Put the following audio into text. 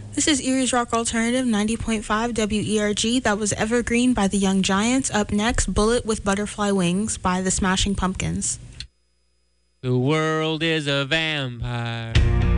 This is Erie's Rock Alternative 90.5 WERG. That was Evergreen by the Young Giants. Up next, Bullet with Butterfly Wings by the Smashing Pumpkins. The world is a vampire.